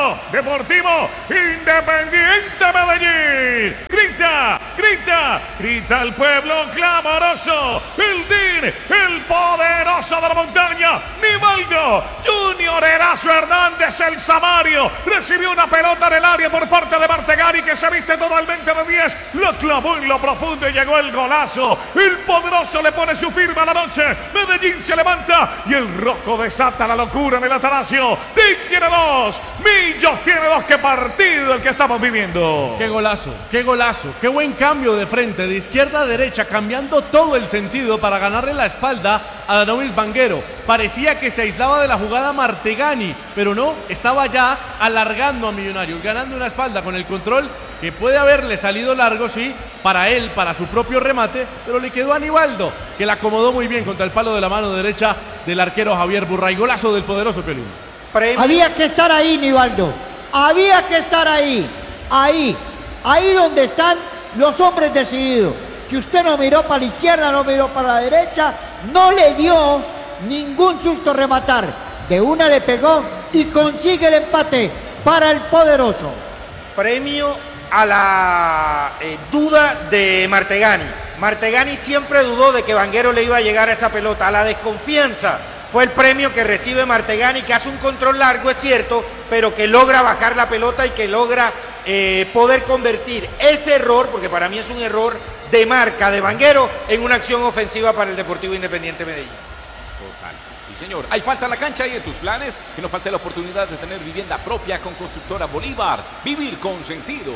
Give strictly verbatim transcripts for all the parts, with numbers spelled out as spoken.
Deportivo, Deportivo Independiente Medellín. Grita, grita, grita el pueblo clamoroso. El D I N, el poderoso de la montaña. Nivaldo Junior Erazo Hernández, el Samario. Recibió una pelota en el área por parte de Martegani, que se viste totalmente de diez. Lo clavó en lo profundo y llegó el golazo. El poderoso le pone su firma a la noche. Medellín se levanta y el rojo desata la locura en el Atanasio. D I N tiene dos, Millos tiene dos. Qué partido el que estamos viviendo. Qué golazo, qué golazo, qué buen cambio de frente, de izquierda a derecha, cambiando todo el sentido para ganarle la espalda a Danielis Vanguero. Parecía que se aislaba de la jugada Martegani, pero no, estaba ya alargando a Millonarios, ganando una espalda con el control que puede haberle salido largo, sí, para él, para su propio remate, pero le quedó a Nivaldo, que la acomodó muy bien contra el palo de la mano derecha del arquero Javier Burray. Golazo del poderoso Piolín. Había que estar ahí, Nivaldo. Había que estar ahí. Ahí. Ahí donde están los hombres decididos. Que usted no miró para la izquierda, no miró para la derecha. No le dio ningún susto rematar. De una le pegó y consigue el empate para el poderoso. Premio a la eh, duda de Martegani. Martegani siempre dudó de que Vanguero le iba a llegar a esa pelota. A la desconfianza fue el premio que recibe Martegani, que hace un control largo, es cierto, pero que logra bajar la pelota y que logra eh, poder convertir ese error, porque para mí es un error de marca de Vanguero, en una acción ofensiva para el Deportivo Independiente Medellín. Total. Sí, señor. Hay falta en la cancha y en tus planes. Que no falte la oportunidad de tener vivienda propia con Constructora Bolívar. Vivir con sentido.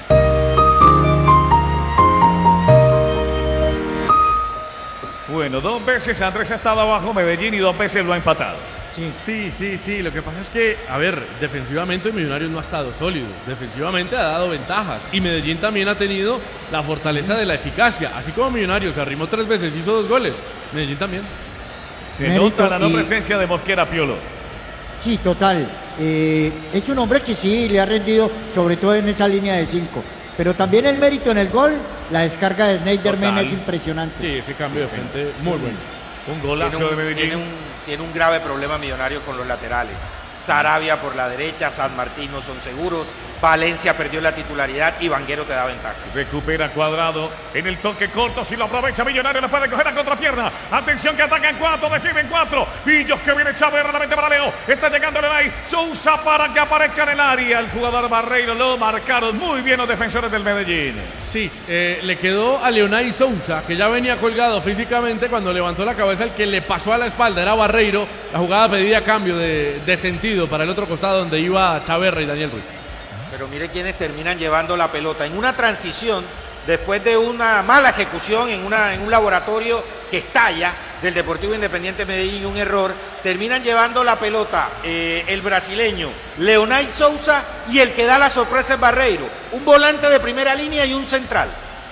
Bueno, dos veces Andrés ha estado abajo Medellín y dos veces lo ha empatado. Sí, sí, sí, sí. Lo que pasa es que, a ver, defensivamente Millonarios no ha estado sólido. Defensivamente ha dado ventajas. Y Medellín también ha tenido la fortaleza de la eficacia. Así como Millonarios se arrimó tres veces y hizo dos goles, Medellín también. Se nota la no y... presencia de Mosquera, Piolo. Sí, total. Eh, es un hombre que sí le ha rendido, sobre todo en esa línea de cinco. Pero también el mérito en el gol, la descarga de Schneiderman es impresionante. Sí, ese cambio de frente muy bueno. Un golazo tiene un, de Medellín. Tiene un, tiene un grave problema Millonarios con los laterales. Sarabia por la derecha, San Martín no son seguros, Valencia perdió la titularidad y Vanguero te da ventaja. Recupera Cuadrado en el toque corto, si lo aprovecha Millonario le puede coger a contrapierna. Atención que atacan cuatro, defienden cuatro. Villos que viene Chávez, realmente para Leo. Está llegando Lenay Sousa para que aparezca en el área. El jugador Barreiro lo marcaron muy bien los defensores del Medellín. Sí, eh, le quedó a Leonay Sousa, que ya venía colgado físicamente. Cuando levantó la cabeza, el que le pasó a la espalda era Barreiro. La jugada pedía cambio de, de sentido para el otro costado donde iba Chaverra y Daniel Ruiz. Pero mire quienes terminan llevando la pelota en una transición después de una mala ejecución en, una, en un laboratorio que estalla del Deportivo Independiente Medellín, un error. Terminan llevando la pelota eh, el brasileño Leonay Sousa y el que da la sorpresa es Barreiro, un volante de primera línea y un central.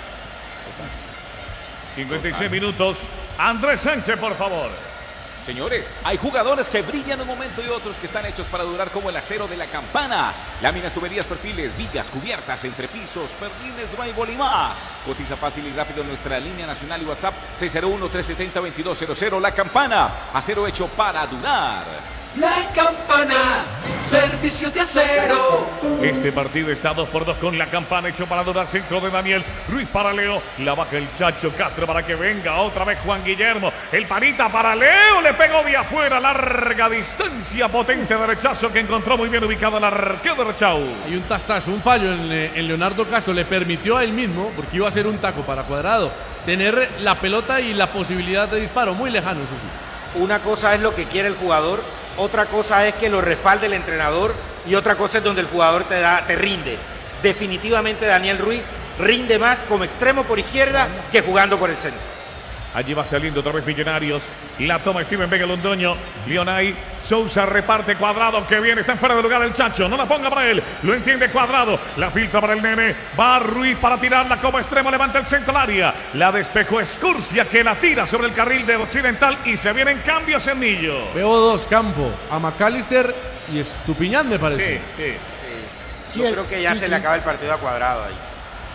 cincuenta y seis minutos. Andrés Sánchez, por favor. Señores, hay jugadores que brillan un momento y otros que están hechos para durar, como el acero de la Campana. Láminas, tuberías, perfiles, vigas, cubiertas, entrepisos, perlines, drywall y más. Cotiza fácil y rápido en nuestra línea nacional y WhatsApp seis cero uno, tres siete cero, dos dos cero cero. La Campana, acero hecho para durar. La Campana, servicio de acero. Este partido está dos por dos con La Campana, hecho para durar. Centro de Daniel Ruiz para Leo. La baja el Chacho Castro para que venga otra vez Juan Guillermo. El panita para Leo. Le pegó de afuera. Larga distancia. Potente derechazo que encontró muy bien ubicado el arquero de Rechau. Hay un tastazo, un fallo en, en Leonardo Castro. Le permitió a él mismo, porque iba a ser un taco para Cuadrado, tener la pelota y la posibilidad de disparo muy lejano, eso sí. Una cosa es lo que quiere el jugador, otra cosa es que lo respalde el entrenador y otra cosa es donde el jugador te da, te rinde. Definitivamente Daniel Ruiz rinde más como extremo por izquierda que jugando por el centro. Allí va saliendo otra vez Millonarios. La toma Steven Vega Londoño. Leonay Sousa reparte Cuadrado que viene. Está en fuera de lugar el Chacho. No la ponga para él. Lo entiende Cuadrado. La filtra para el nene. Va Ruiz para tirarla como extremo. Levanta el centro al área. La despejó Escurcia que la tira sobre el carril de Occidental. Y se vienen cambios en Millo. Veo dos Campo. A McAllister y Estupiñán me parece. Sí, sí. sí. Yo sí, creo que ya sí, se sí. le acaba el partido a Cuadrado ahí.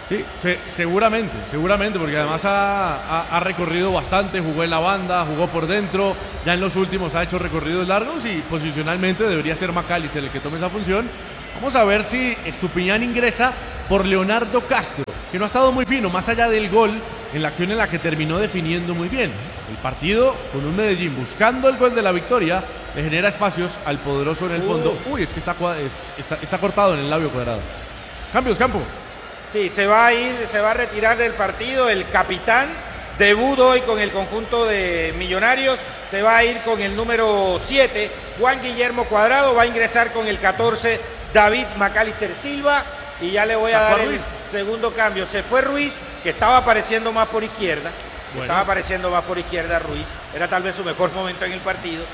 Sí, se, seguramente, seguramente, porque además ha, ha, ha recorrido bastante, jugó en la banda, jugó por dentro, ya en los últimos ha hecho recorridos largos y posicionalmente debería ser McAllister el que tome esa función. Vamos a ver si Estupiñán ingresa por Leonardo Castro, que no ha estado muy fino, más allá del gol, en la acción en la que terminó definiendo muy bien. El partido con un Medellín buscando el gol de la victoria, le genera espacios al poderoso en el fondo. Uy, es que está, está, está cortado en el labio cuadrado. Cambios, Campo. Sí, se va a ir, se va a retirar del partido el capitán, debut hoy con el conjunto de Millonarios, se va a ir con el número siete, Juan Guillermo Cuadrado, va a ingresar con el catorce, David McAllister Silva, y ya le voy a dar el segundo cambio. Se fue Ruiz, que estaba apareciendo más por izquierda, bueno. estaba apareciendo más por izquierda Ruiz, era tal vez su mejor momento en el partido,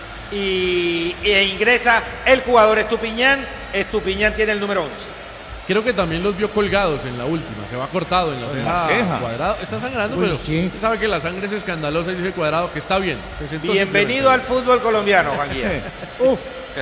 y, e ingresa el jugador Estupiñán, Estupiñán tiene el número once. Creo que también los vio colgados en la última, se va cortado en la ceja, ceja. Cuadrado. Está sangrando, Uy, pero sí. Usted sabe que la sangre es escandalosa y dice Cuadrado que está bien. Bienvenido al fútbol colombiano, Juan Guillermo. Uf.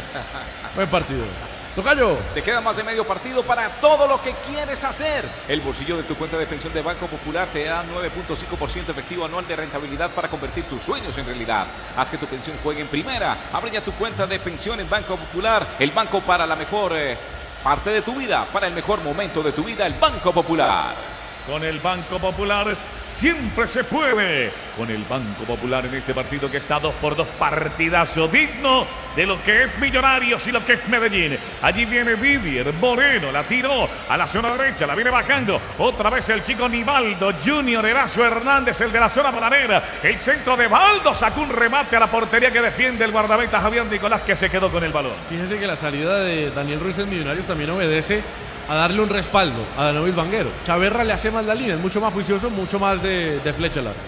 Buen partido. Tocayo. Te queda más de medio partido para todo lo que quieres hacer. El bolsillo de tu cuenta de pensión de Banco Popular te da nueve punto cinco por ciento efectivo anual de rentabilidad para convertir tus sueños en realidad. Haz que tu pensión juegue en primera. Abre ya tu cuenta de pensión en Banco Popular, el banco para la mejor eh, parte de tu vida, para el mejor momento de tu vida, el Banco Popular. Con el Banco Popular siempre se puede. Con el Banco Popular en este partido que está dos por dos, partidazo digno de lo que es Millonarios y lo que es Medellín. Allí viene Vivier Moreno, la tiró a la zona derecha, la viene bajando. Otra vez el chico Nivaldo Junior Erazo Hernández, el de la zona bananera. El centro de Baldo sacó un remate a la portería que defiende el guardameta Javier Nicolás, que se quedó con el balón. Fíjese que la salida de Daniel Ruiz en Millonarios también obedece a darle un respaldo a David Vanguero. Chaverra le hace más la línea, es mucho más juicioso, mucho más de, de flecha larga.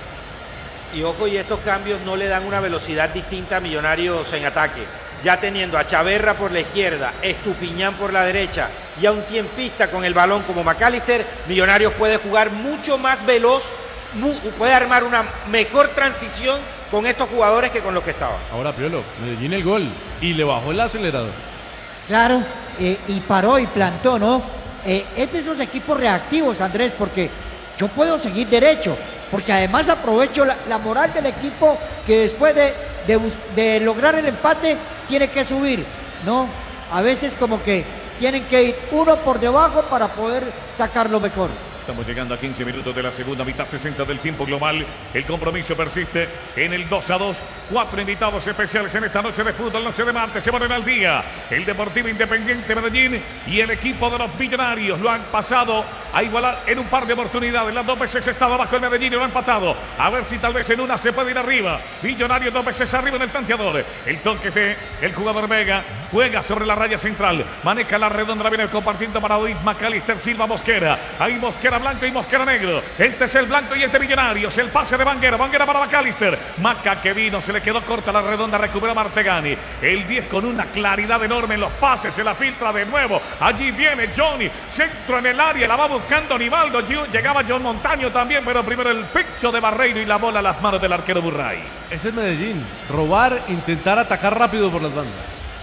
Y ojo, y estos cambios no le dan una velocidad distinta a Millonarios en ataque. Ya teniendo a Chaverra por la izquierda, Estupiñán por la derecha y a un tiempista con el balón como McAllister, Millonarios puede jugar mucho más veloz, mu puede armar una mejor transición con estos jugadores que con los que estaban. Ahora, Piolo, Medellín el gol y le bajó el acelerador. Claro. Eh, y paró y plantó, ¿no? Eh, es de esos equipos reactivos, Andrés, porque yo puedo seguir derecho, porque además aprovecho la, la moral del equipo que después de, de, de lograr el empate tiene que subir, ¿no? A veces como que tienen que ir uno por debajo para poder sacarlo mejor. Estamos llegando a quince minutos de la segunda mitad, sesenta del tiempo global. El compromiso persiste en el dos a dos. Cuatro invitados especiales en esta noche de fútbol, noche de martes. Se ponen al día el Deportivo Independiente Medellín y el equipo de los Millonarios. Lo han pasado a igualar en un par de oportunidades. Las dos veces estaba abajo el Medellín y lo ha empatado. A ver si tal vez en una se puede ir arriba. Millonarios dos veces arriba en el tanteador. El toque de el jugador Vega juega sobre la raya central. Maneja la redonda, la viene compartiendo para David McAllister Silva Mosquera. Ahí Mosquera blanco y Mosquera negro. Este es el blanco y este Millonarios. El pase de Vanguero. Vanguero para McAllister. Maca que vino, se le quedó corta la redonda, recupera Martegani. El diez con una claridad enorme en los pases, se la filtra de nuevo. Allí viene Johnny, centro en el área, la va buscando Nivaldo. Llegaba John Montaño también, pero primero el pecho de Barreiro y la bola a las manos del arquero Burray. Ese es Medellín. Robar, intentar atacar rápido por las bandas.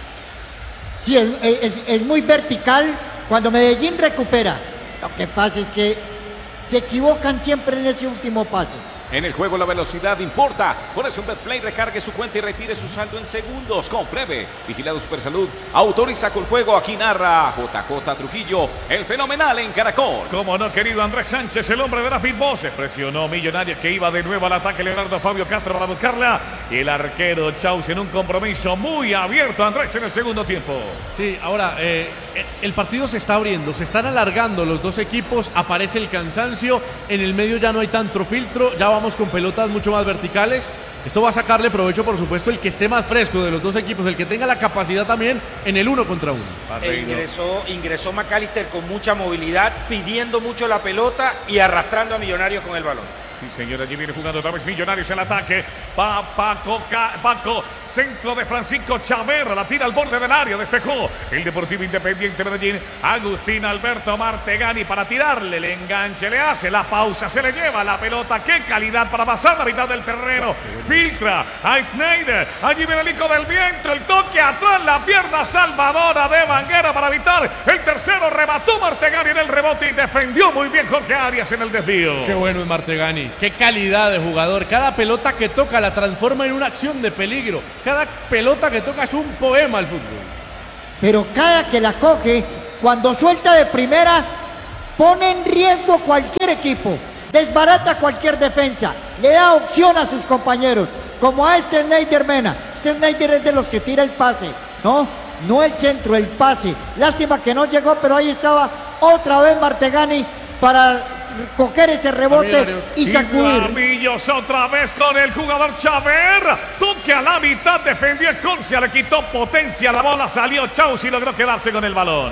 Sí, es, es, es muy vertical cuando Medellín recupera. Lo que pasa es que se equivocan siempre en ese último pase. En el juego la velocidad importa. Por eso en Betplay recargue su cuenta y retire su saldo en segundos. Compruebe. Vigilado Supersalud. Autoriza con juego. Aquí narra J J Trujillo, el fenomenal en Caracol. Como no, querido Andrés Sánchez, el hombre de las mil voces. Presionó Millonarios, que iba de nuevo al ataque. Leonardo Fabio Castro para buscarla. Y el arquero Chaus en un compromiso muy abierto, Andrés, en el segundo tiempo. Sí, ahora eh, el partido se está abriendo. Se están alargando los dos equipos. Aparece el cansancio. En el medio ya no hay tanto filtro. Ya vamos con pelotas mucho más verticales. Esto va a sacarle provecho, por supuesto, el que esté más fresco de los dos equipos, el que tenga la capacidad también en el uno contra uno. E ingresó, ingresó McAllister con mucha movilidad, pidiendo mucho la pelota y arrastrando a Millonarios con el balón. Sí, señor, allí viene jugando otra vez Millonarios en el ataque. Va Paco, Paco, centro de Francisco Chaverra, la tira al borde del área, despejó el Deportivo Independiente Medellín. Agustín Alberto Martegani para tirarle, el enganche le hace, la pausa, se le lleva la pelota. Qué calidad para pasar la mitad del terreno. Filtra a Schneider, allí viene el hijo del viento, el toque atrás, la pierna salvadora de Vanguero para evitar el tercero. Remató Martegani en el rebote y defendió muy bien Jorge Arias en el desvío. Qué bueno es Martegani. Qué calidad de jugador. Cada pelota que toca la transforma en una acción de peligro. Cada pelota que toca es un poema al fútbol. Pero cada que la coge, cuando suelta de primera, pone en riesgo cualquier equipo. Desbarata cualquier defensa. Le da opción a sus compañeros. Como a este Schneider Mena. Este Schneider es de los que tira el pase. No, no el centro, el pase. Lástima que no llegó, pero ahí estaba otra vez Martegani para coger ese rebote y sacudir. Ramillos otra vez con el jugador Chaverra. Toque a la mitad, defendió Esconcia, le quitó potencia, la bola salió Chaus y logró quedarse con el balón.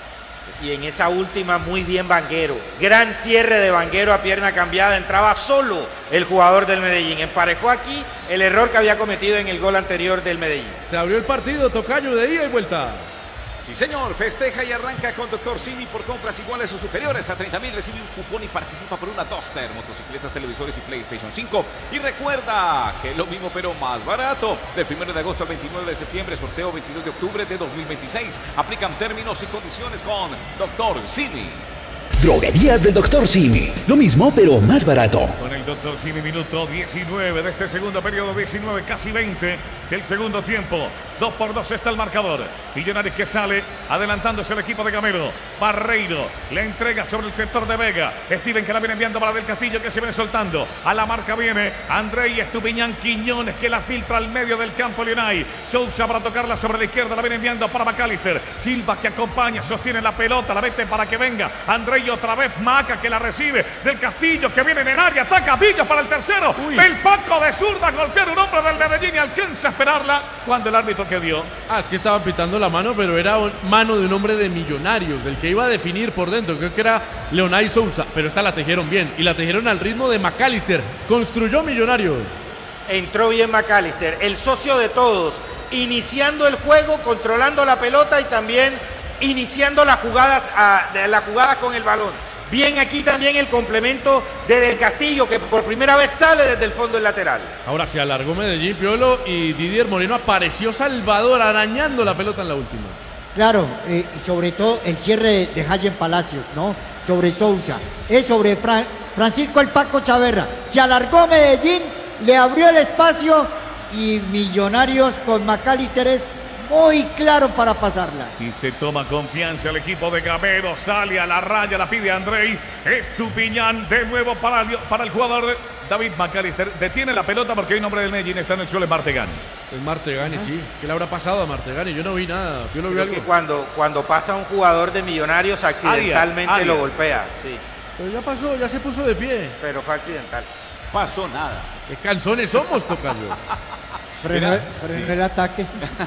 Y en esa última muy bien Vanguero. Gran cierre de Vanguero a pierna cambiada. Entraba solo el jugador del Medellín. Emparejó aquí el error que había cometido en el gol anterior del Medellín. Se abrió el partido, tocayo, de ida y vuelta. Sí, señor, festeja y arranca con Doctor Simi por compras iguales o superiores a treinta mil. Recibe un cupón y participa por una Duster, motocicletas, televisores y PlayStation cinco. Y recuerda que es lo mismo pero más barato. Del primero de agosto al veintinueve de septiembre, sorteo veintidós de octubre de dos mil veintiséis. Aplican términos y condiciones con Doctor Simi. Droguerías del Doctor Simi. Lo mismo, pero más barato. Con el Doctor Simi, minuto diecinueve de este segundo periodo, diecinueve, casi veinte del segundo tiempo. dos por dos está el marcador. Millonarios que sale, adelantándose el equipo de Gamero. Barreiro le entrega sobre el sector de Vega. Steven que la viene enviando para Del Castillo, que se viene soltando. A la marca viene Andrei Estupiñán Quiñones, que la filtra al medio del campo Leonay. Sousa para tocarla sobre la izquierda, la viene enviando para McAllister. Silva que acompaña, sostiene la pelota, la mete para que venga Andrei. Otra vez Maca que la recibe. Del Castillo que viene en el área, ataca Villa para el tercero. Uy. El Paco de zurda golpear un hombre del Medellín y alcanza a esperarla cuando el árbitro que dio. Ah, es que estaba pitando la mano, pero era mano de un hombre de Millonarios, del que iba a definir por dentro. Creo que era Leonay Sousa, pero esta la tejieron bien y la tejieron al ritmo de McAllister. Construyó Millonarios. Entró bien McAllister, el socio de todos, iniciando el juego, controlando la pelota y también iniciando las jugadas, a, de la jugada con el balón. Bien aquí también el complemento de Del Castillo, que por primera vez sale desde el fondo del lateral. Ahora se alargó Medellín, Piolo, y Didier Moreno apareció Salvador arañando la pelota en la última. Claro, eh, y sobre todo el cierre de Hayen Palacios, ¿no? Sobre Sousa, es sobre Fran, Francisco el Paco Chaverra. Se alargó Medellín, le abrió el espacio y Millonarios con McAllister es muy claro para pasarla. Y se toma confianza el equipo de Gamero. Sale a la raya, la pide Andrei Estupiñán. De nuevo para el, para el jugador David McAllister. Detiene la pelota porque hay un hombre del Medellín. Está en el suelo, es Martegani. Es Martegani, ¿Ah? Sí. ¿Qué le habrá pasado a Martegani? Yo no vi nada. Yo no vi Creo algo. que cuando, cuando pasa un jugador de Millonarios accidentalmente Arias, Arias. lo golpea. Sí. Pero ya pasó, ya se puso de pie. Pero fue accidental. Pasó nada. Qué canzones somos, tocayo. Frenó, frenó sí. el ataque.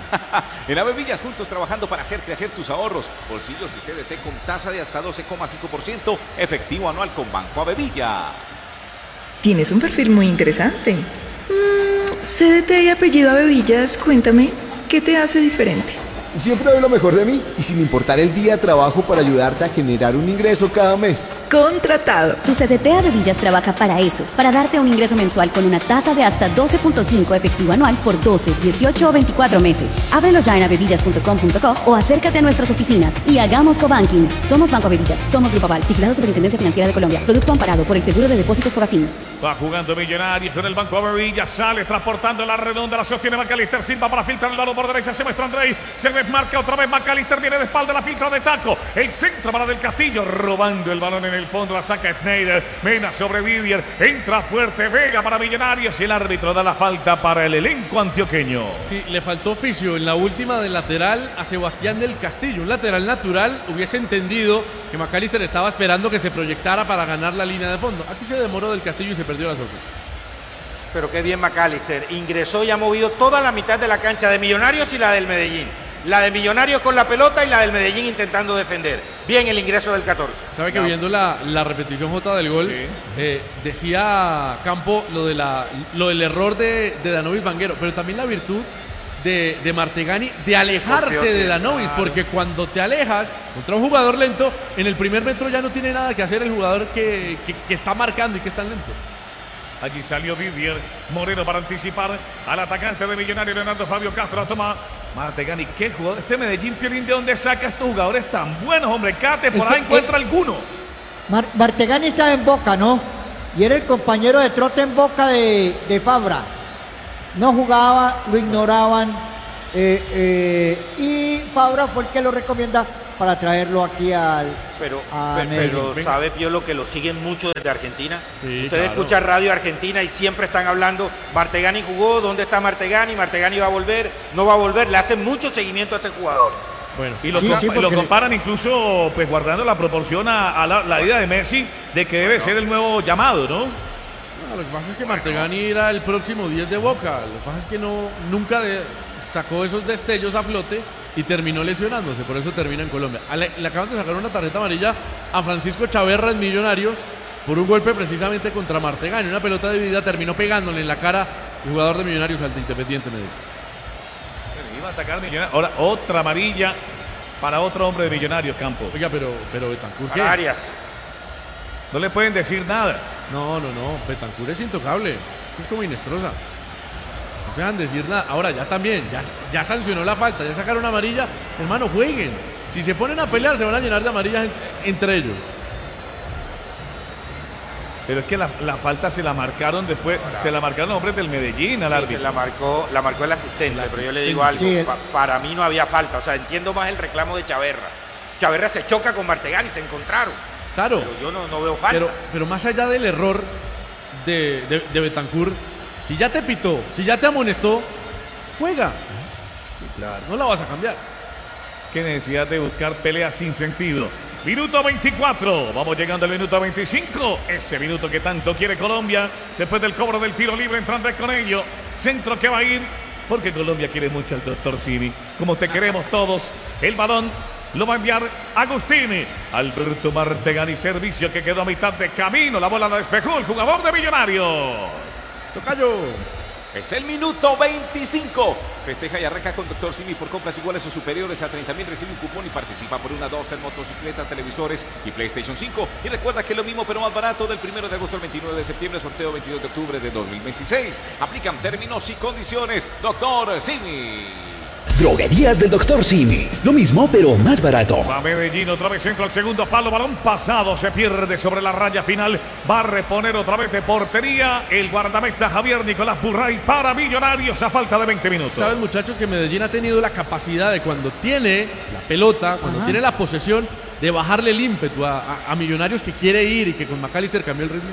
En Ave Villas, juntos trabajando para hacer crecer tus ahorros. Bolsillos y C D T con tasa de hasta doce coma cinco por ciento. Efectivo anual con Banco Ave Villas. Tienes un perfil muy interesante. Mm, C D T y apellido Ave Villas, cuéntame, ¿qué te hace diferente? Siempre doy lo mejor de mí y sin importar el día trabajo para ayudarte a generar un ingreso cada mes. Contratado. Tu C D T Ave Villas trabaja para eso, para darte un ingreso mensual con una tasa de hasta doce punto cinco efectivo anual por doce, dieciocho o veinticuatro meses. Ábrelo ya en avevillas punto com punto co o acércate a nuestras oficinas y hagamos cobanking. Somos Banco Ave Villas, somos Grupo Aval, vigilado Superintendencia Financiera de Colombia. Producto amparado por el Seguro de Depósitos Fogafín. Va jugando Millonarios con el Banco Ave Villas, sale transportando la redonda, la sostiene McAllister, Silva para filtrar el balón por derecha, se muestra Andrei, se desmarca otra vez McAllister, viene de espalda, la filtra de taco, el centro para Del Castillo, robando el balón en el fondo, la saca Schneider, Mena sobre Vivier, entra fuerte Vega para Millonarios y el árbitro da la falta para el elenco antioqueño. Sí, le faltó oficio en la última del lateral a Sebastián Del Castillo, un lateral natural, hubiese entendido que McAllister estaba esperando que se proyectara para ganar la línea de fondo. Aquí se demoró Del Castillo y se perdió la sorpresa. Pero qué bien McAllister, ingresó y ha movido toda la mitad de la cancha de Millonarios y la del Medellín. La de Millonarios con la pelota y la del Medellín intentando defender. Bien el ingreso del catorce. Sabe que no. viendo la, la repetición J del gol, sí. eh, decía Campo lo, de la, lo del error de, de Danovis Vanguero, pero también la virtud de, de Martegani de alejarse Porque, de Danovis, claro. porque cuando te alejas contra un jugador lento, en el primer metro ya no tiene nada que hacer el jugador que, que, que está marcando y que es tan lento. Allí salió Didier Moreno para anticipar al atacante de Millonarios, Leonardo Fabio Castro. Toma Martegani, qué jugador. Este Medellín, Piolín, ¿de dónde saca estos jugadores tan buenos, hombre? Cate, por Ese, ahí encuentra eh, alguno. Mar Martegani estaba en Boca, ¿no? Y era el compañero de trote en Boca de, de Fabra. No jugaba, lo ignoraban. Eh, eh, y Fabra fue el que lo recomienda para traerlo aquí al pero, a pero, pero sabe Piolo que lo siguen mucho desde Argentina. Sí, Usted claro. escucha Radio Argentina y siempre están hablando, Martegani jugó, ¿dónde está Martegani? Martegani va a volver, no va a volver, le hacen mucho seguimiento a este jugador. Bueno, y lo, sí, sí, lo comparan incluso pues guardando la proporción a, a la, la idea de Messi de que debe bueno. ser el nuevo llamado, ¿no? No, lo que pasa es que Martegani era el próximo diez de Boca, lo que pasa es que no nunca de, sacó esos destellos a flote y terminó lesionándose, por eso termina en Colombia. Le, le acaban de sacar una tarjeta amarilla a Francisco Chaverra en Millonarios por un golpe precisamente contra Martegani, una pelota de vida, terminó pegándole en la cara el jugador de Millonarios al de Independiente Medellín. Iba a atacar Millonarios, ahora otra amarilla para otro hombre de Millonarios, Campo. Oiga, pero, pero Betancur, ¿qué? Arias. No le pueden decir nada. No, no, no, Betancur es intocable, eso es como Inestrosa. No se dejan decir nada. Ahora ya también, ya, ya sancionó la falta, ya sacaron amarilla. Hermano, jueguen. Si se ponen a pelear, se van a llenar de amarillas entre ellos. Pero es que la, la falta se la marcaron después, claro. se la marcaron los hombres del Medellín al sí, árbitro. Se la marcó, la marcó el asistente, el asistente, pero yo le digo algo, sí. pa, para mí no había falta. O sea, entiendo más el reclamo de Chaverra. Chaverra se choca con Martegani, se encontraron. Claro. Pero yo no, no veo falta. Pero, pero más allá del error de, de, de Betancur, si ya te pitó, si ya te amonestó, juega. Claro. No la vas a cambiar. Qué necesidad de buscar peleas sin sentido. Minuto veinticuatro, vamos llegando al minuto veinticinco. Ese minuto que tanto quiere Colombia. Después del cobro del tiro libre, entrando con ello. Centro que va a ir, porque Colombia quiere mucho al doctor Simi. Como te queremos todos. El balón lo va a enviar Agustín. Alberto Martegani, servicio que quedó a mitad de camino. La bola la despejó el jugador de Millonarios. Tocayo. Es el minuto veinticinco. Festeja y arranca con doctor Simi por compras iguales o superiores a treinta mil. Recibe un cupón y participa por una Duster, motocicleta, televisores y PlayStation cinco. Y recuerda que lo mismo pero más barato del primero de agosto al veintinueve de septiembre. Sorteo veintidós de octubre de dos mil veintiséis. Aplican términos y condiciones. doctor Simi. Droguerías del doctor Simi. Lo mismo, pero más barato. Va Medellín, otra vez centro al segundo palo. Balón pasado, se pierde sobre la raya final. Va a reponer otra vez de portería el guardameta Javier Nicolás Burray para Millonarios a falta de veinte minutos. Saben, muchachos, que Medellín ha tenido la capacidad de cuando tiene la pelota, cuando Ajá. tiene la posesión, de bajarle el ímpetu a, a, a Millonarios que quiere ir y que con McAllister cambió el ritmo.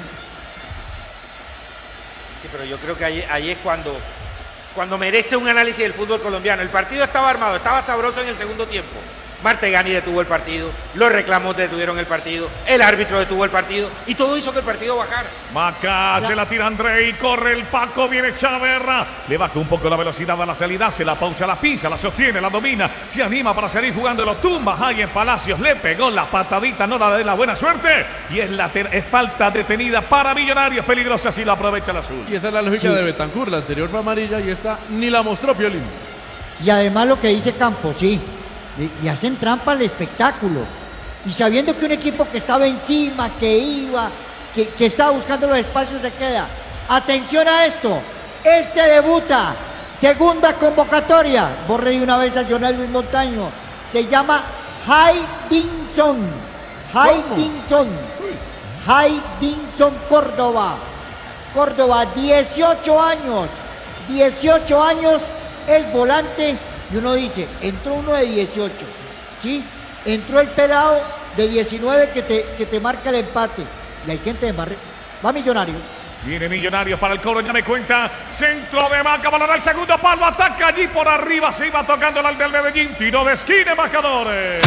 Sí, pero yo creo que ahí, ahí es cuando... Cuando merece un análisis del fútbol colombiano. El partido estaba armado, estaba sabroso en el segundo tiempo. Martegani detuvo el partido, los reclamos detuvieron el partido, el árbitro detuvo el partido y todo hizo que el partido bajara. Maca, se la tira Andrei, corre el Paco, viene Chaverra, le baja un poco la velocidad a la salida, se la pausa, la pisa, la sostiene, la domina, se anima para seguir jugando, lo tumba ahí en Palacios, le pegó la patadita, no la de la buena suerte y es, la es falta detenida para Millonarios, peligrosa si la aprovecha el azul. Y esa es la lógica sí. de Betancur, la anterior fue amarilla y esta ni la mostró Piolín. Y además lo que dice Campos, sí. Y hacen trampa al espectáculo. Y sabiendo que un equipo que estaba encima, que iba, que, que estaba buscando los espacios, se queda. Atención a esto. Este debuta. Segunda convocatoria. Borre de una vez a Jonel Luis Montaño. Se llama Haydinson. Haydinson. Haydinson Córdoba. Córdoba, dieciocho años. dieciocho años, es volante. Y uno dice, entró uno de dieciocho, ¿sí? Entró el pelado de diecinueve que te, que te marca el empate. Y hay gente de Marre. Va Millonarios. Viene Millonarios para el cobro, ya me cuenta. Centro de Maca, balón al segundo palo, ataca allí por arriba, se iba tocando el del Medellín. Tiro de esquina, embajadores.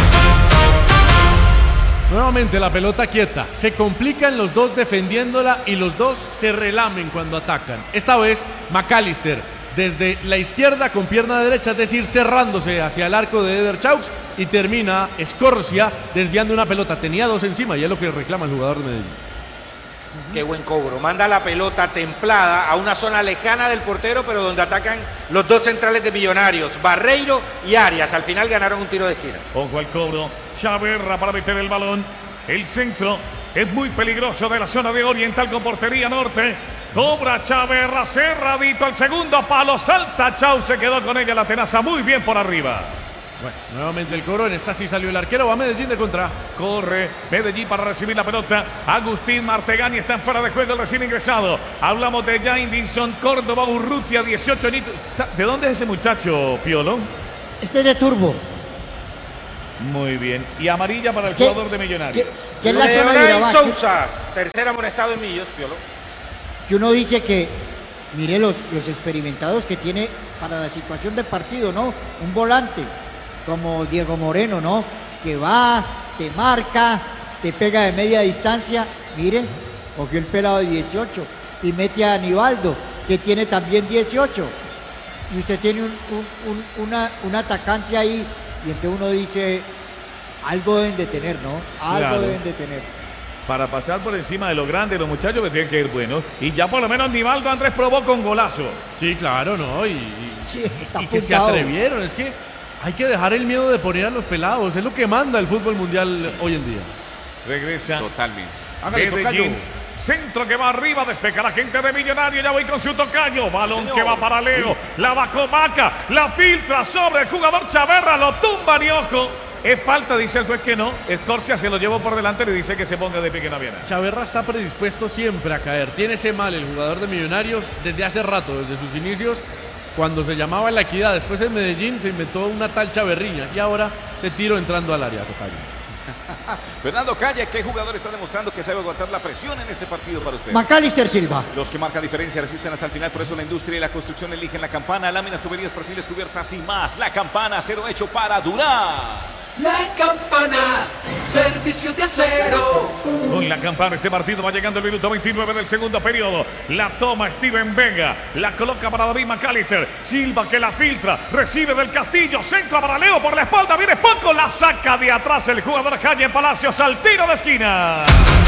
Nuevamente la pelota quieta. Se complican los dos defendiéndola y los dos se relamen cuando atacan. Esta vez McAllister desde la izquierda con pierna derecha, es decir, cerrándose hacia el arco de Eder Chaux, y termina Escorcia desviando una pelota. Tenía dos encima y es lo que reclama el jugador de Medellín. Qué buen cobro. Manda la pelota templada a una zona lejana del portero, pero donde atacan los dos centrales de Millonarios, Barreiro y Arias. Al final ganaron un tiro de esquina. Ojo al cobro. Chaverra para meter el balón. El centro es muy peligroso de la zona de Oriental con portería norte. Cobra Chaverra, cerradito al segundo palo. Salta Chau, se quedó con ella la tenaza muy bien por arriba. Bueno, nuevamente el cobro, en esta sí salió el arquero, va Medellín de contra. Corre Medellín para recibir la pelota. Agustín Martegani está en fuera de juego, el recién ingresado. Hablamos de Jaindinson Córdoba Urrutia, dieciocho añitos. ¿De dónde es ese muchacho, Piolo? Este es de Turbo. Muy bien. Y amarilla para el ¿Qué? jugador de Millonarios. ¿Qué? ¿Qué es la zona de Leonel Urabá? Sousa, tercer amonestado en Millos, Piolo. Que uno dice que, mire los, los experimentados que tiene para la situación de partido, ¿no? Un volante como Diego Moreno, ¿no? Que va, te marca, te pega de media distancia. Mire, cogió el pelado de dieciocho y mete a Aníbaldo, que tiene también dieciocho. Y usted tiene un, un, un, una, un atacante ahí, y entonces uno dice, algo deben de tener, ¿no? Algo Claro. deben de tener. Para pasar por encima de los grandes, los muchachos que tienen que ir buenos. Y ya por lo menos Nivaldo Andrés probó con golazo. Sí, claro, ¿no? Y, y, Sí, está y que se apuntado. atrevieron. Es que hay que dejar el miedo de poner a los pelados. Es lo que manda el fútbol mundial hoy en día. Regresa Totalmente. Hágale, Medellín. tocayo. Centro que va arriba, despeja la gente de Millonario, ya voy con su tocayo. Balón señor. que va para Leo, la va Comaca, la filtra sobre el jugador Chaverra, lo tumba ni ojo. Es falta, dice el juez que no. Escorcia se lo llevó por delante y le dice que se ponga de pie, que no había nada. Chaverra está predispuesto siempre a caer. Tiene ese mal el jugador de Millonarios desde hace rato, desde sus inicios, cuando se llamaba La Equidad. Después en Medellín se inventó una tal Chaverriña y ahora se tiró entrando al área, tocayo. Fernando Calle, ¿qué jugador está demostrando que sabe aguantar la presión en este partido para usted? Macalister Silva. Los que marcan diferencia resisten hasta el final, por eso la industria y la construcción eligen la Campana, láminas, tuberías, perfiles, cubiertas y más. La Campana, acero hecho para durar. La Campana, servicio de acero. Con la campana este partido va llegando el minuto veintinueve del segundo periodo. La toma Steven Vega, la coloca para David McAllister. Silva que la filtra, recibe del Castillo, centro para Leo por la espalda, viene poco, la saca de atrás el jugador Calle Palacios al tiro de esquina.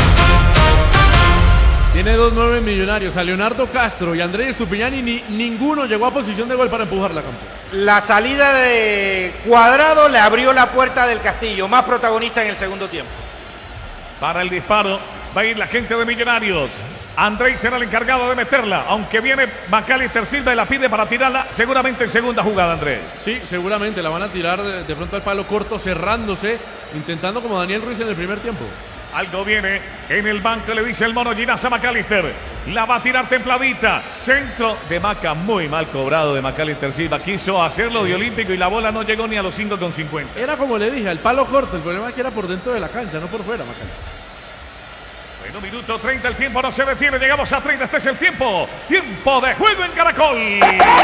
Tiene dos nueve Millonarios, a Leonardo Castro y Andrés Estupiñán, y ni, ninguno llegó a posición de gol para empujar la campana. La salida de Cuadrado le abrió la puerta del Castillo, más protagonista en el segundo tiempo. Para el disparo va a ir la gente de Millonarios. Andrés será el encargado de meterla, aunque viene Macalister Silva y la pide para tirarla seguramente en segunda jugada, Andrés. Sí, seguramente la van a tirar de, de pronto al palo corto, cerrándose, intentando como Daniel Ruiz en el primer tiempo. Algo viene en el banco, le dice el mono Ginás a Macalister. La va a tirar templadita. Centro de Maca, muy mal cobrado de Macalister Silva. Quiso hacerlo de olímpico y la bola no llegó ni a los cinco con cincuenta. Era como le dije, al palo corto, el problema es que era por dentro de la cancha, no por fuera, Macalister. Bueno, minuto treinta, el tiempo no se detiene. Llegamos a treinta, este es el tiempo. Tiempo de juego en Caracol.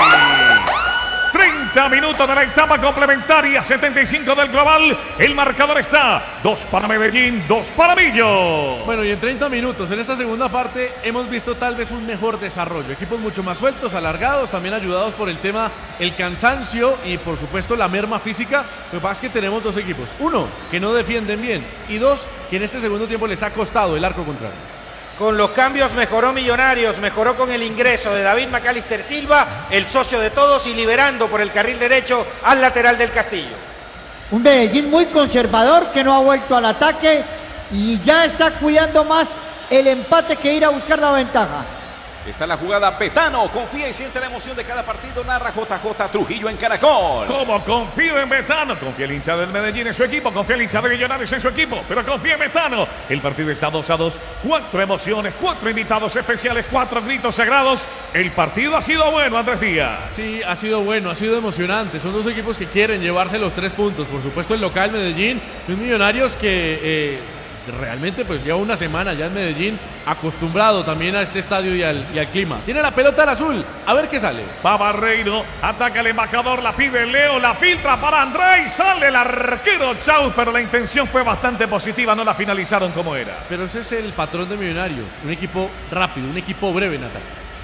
treinta minutos de la etapa complementaria, setenta y cinco del global. El marcador está dos para Medellín, dos para Millo. Bueno, y en treinta minutos, en esta segunda parte, hemos visto tal vez un mejor desarrollo. Equipos mucho más sueltos, alargados, también ayudados por el tema, el cansancio y por supuesto la merma física. Lo que pasa es que tenemos dos equipos. Uno, que no defienden bien. Y dos, que en este segundo tiempo les ha costado el arco contrario. Con los cambios mejoró Millonarios, mejoró con el ingreso de David Macalister Silva, el socio de todos, y liberando por el carril derecho al lateral del Castillo. Un Medellín muy conservador que no ha vuelto al ataque y ya está cuidando más el empate que ir a buscar la ventaja. Está la jugada Betano, confía y siente la emoción de cada partido, narra J J Trujillo en Caracol. Como confío en Betano, confía el hincha del Medellín en su equipo, confía el hincha de Millonarios en su equipo, pero confía en Betano. El partido está dos a dos, cuatro emociones, cuatro invitados especiales, cuatro gritos sagrados. El partido ha sido bueno, Andrés Díaz. Sí, ha sido bueno, ha sido emocionante. Son dos equipos que quieren llevarse los tres puntos. Por supuesto el local Medellín, un Millonarios que eh, realmente pues lleva una semana ya en Medellín, acostumbrado también a este estadio y al, y al clima. Tiene la pelota al azul, a ver qué sale. Va Barreiro, ataca el embajador, la pide Leo, la filtra para Andrés, sale el arquero Chau, pero la intención fue bastante positiva, no la finalizaron como era. Pero ese es el patrón de Millonarios, un equipo rápido, un equipo breve en ataque.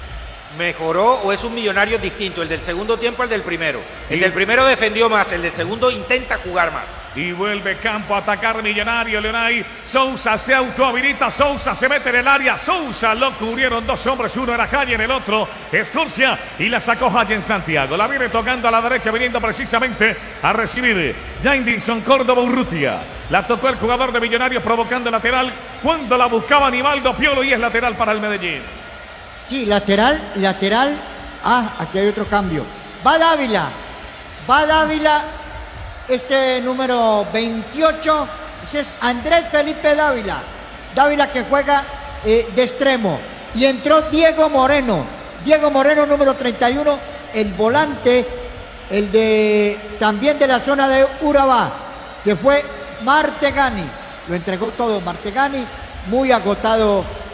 mejoró o es un Millonarios distinto, el del segundo tiempo al del primero. El del primero defendió más, el del segundo intenta jugar más. Y vuelve Campo a atacar Millonario. Leonay Sousa se autohabilita. Sousa se mete en el área. Sousa lo cubrieron dos hombres. Uno era Calle, en el otro Escorcia. Y la sacó Hayen Santiago. La viene tocando a la derecha, viniendo precisamente a recibir Jaindinson Córdoba Urrutia. La tocó el jugador de Millonarios provocando lateral cuando la buscaba Nivaldo Piolo y es lateral para el Medellín. Sí, lateral, lateral. Ah, aquí hay otro cambio. Va Dávila. Va Dávila. Este número veintiocho, ese es Andrés Felipe Dávila. Dávila que juega eh, de extremo. Y entró Diego Moreno. Diego Moreno, número treinta y uno, el volante, el de también de la zona de Urabá. Se fue Martegani. Lo entregó todo Martegani, muy agotado